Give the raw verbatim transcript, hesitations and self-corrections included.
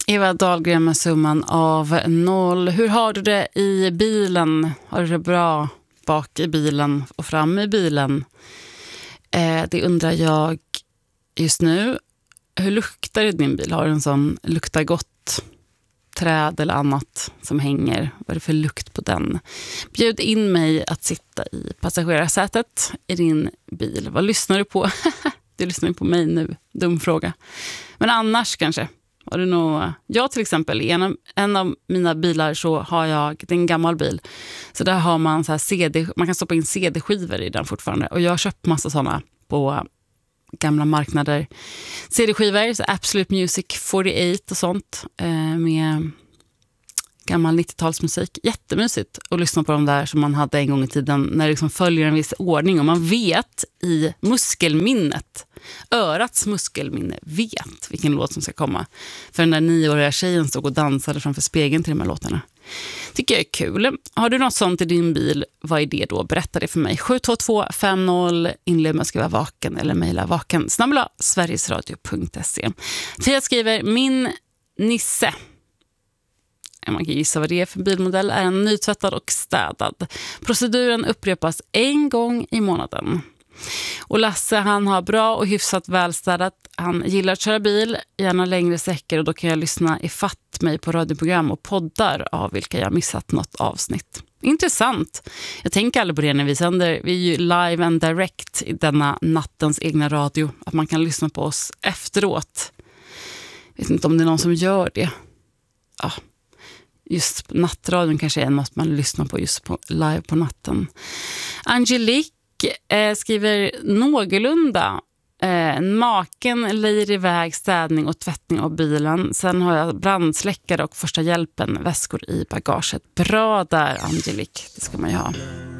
Eva Dahlgren med summan av noll. Hur har du det i bilen? Har du det bra bak i bilen och fram i bilen? Eh, det undrar jag just nu. Hur luktar det i din bil? Har du en sån luktar gott träd eller annat som hänger? Vad är det för lukt på den? Bjud in mig att sitta i passagerarsätet i din bil. Vad lyssnar du på? Du lyssnar ju på mig nu. Dum fråga. Men annars kanske. Har du nog... Jag till exempel, i en av, en av mina bilar så har jag, det är en gammal bil. Så där har man så här C D, man kan stoppa in C D-skivor i den fortfarande. Och jag har köpt massa sådana på gamla marknader. C D-skivor, så Absolute Music fyrtioåtta och sånt. Eh, med gammal nittiotalsmusik. Jättemysigt att lyssna på de där som man hade en gång i tiden. När det liksom följer en viss ordning. Och man vet i muskelminnet. Örats muskelminne vet vilken låt som ska komma. För den där nioåriga tjejen stod och dansade framför spegeln till de här låtarna. Tycker jag är kul. Har du något sånt i din bil, vad är det då? Berätta det för mig. sju två två fem noll, inled med att skriva vaken eller mejla vaken. Snabbla sverigesradio punkt se. Fia skriver, min Nisse. Man kan gissa vad det är för bilmodell. Är en nytvättad och städad. Proceduren upprepas en gång i månaden. Och Lasse, han har bra och hyfsat välstädat. Han gillar att köra bil, gärna längre säcker, och då kan jag lyssna i fatt mig på radioprogram och poddar av vilka jag missat något avsnitt. Intressant. Jag tänker aldrig på det när vi sänder. Vi är ju live and direct i denna nattens egna radio. Att man kan lyssna på oss efteråt. Jag vet inte om det är någon som gör det. Ja. Just nattradion kanske är något man lyssnar på just på live på natten. Angelique eh, skriver någorlunda. Eh, maken lejer iväg städning och tvättning av bilen. Sen har jag brandsläckare och första hjälpen, väskor i bagaget. Bra där, Angelique. Det ska man ju ha.